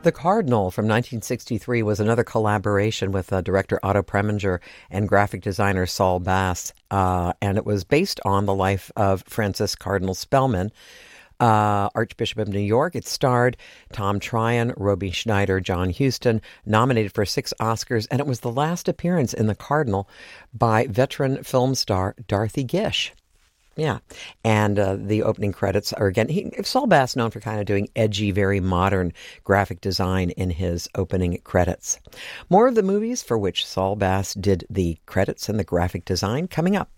The Cardinal from 1963 was another collaboration with director Otto Preminger and graphic designer Saul Bass, and it was based on the life of Francis Cardinal Spellman, Archbishop of New York. It starred Tom Tryon, Roby Schneider, John Huston, nominated for 6 Oscars, and it was the last appearance in The Cardinal by veteran film star Dorothy Gish. Yeah, and the opening credits are, again, Saul Bass known for kind of doing edgy, very modern graphic design in his opening credits. More of the movies for which Saul Bass did the credits and the graphic design coming up.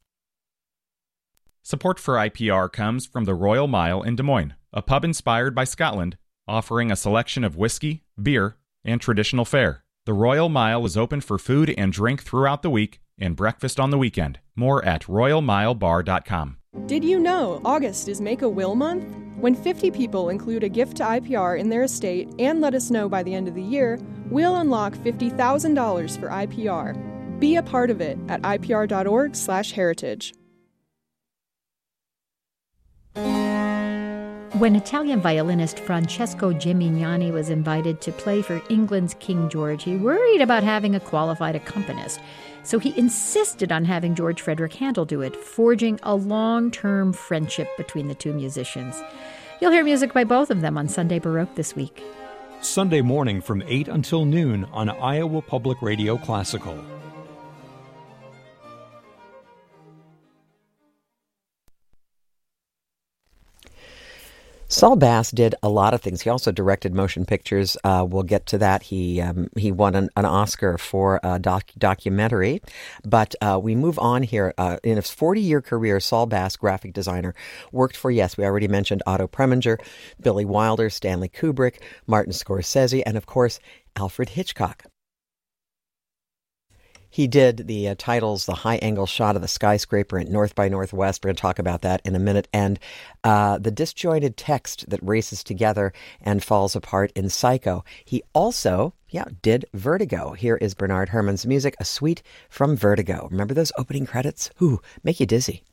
Support for IPR comes from the Royal Mile in Des Moines, a pub inspired by Scotland, offering a selection of whiskey, beer, and traditional fare. The Royal Mile is open for food and drink throughout the week and breakfast on the weekend. More at royalmilebar.com. Did you know August is Make a Will Month? When 50 people include a gift to IPR in their estate and let us know by the end of the year, we'll unlock $50,000 for IPR. Be a part of it at ipr.org/heritage. When Italian violinist Francesco Gimignani was invited to play for England's King George, he worried about having a qualified accompanist. So he insisted on having George Frederick Handel do it, forging a long-term friendship between the two musicians. You'll hear music by both of them on Sunday Baroque this week. Sunday morning from 8 until noon on Iowa Public Radio Classical. Saul Bass did a lot of things. He also directed motion pictures. We'll get to that. He won an Oscar for a documentary. But we move on here. In his 40-year career, Saul Bass, graphic designer, worked for, yes, we already mentioned Otto Preminger, Billy Wilder, Stanley Kubrick, Martin Scorsese, and, of course, Alfred Hitchcock. He did the titles, the high-angle shot of the skyscraper in North by Northwest. We're going to talk about that in a minute. And the disjointed text that races together and falls apart in Psycho. He also, did Vertigo. Here is Bernard Herrmann's music, a suite from Vertigo. Remember those opening credits? Ooh, make you dizzy.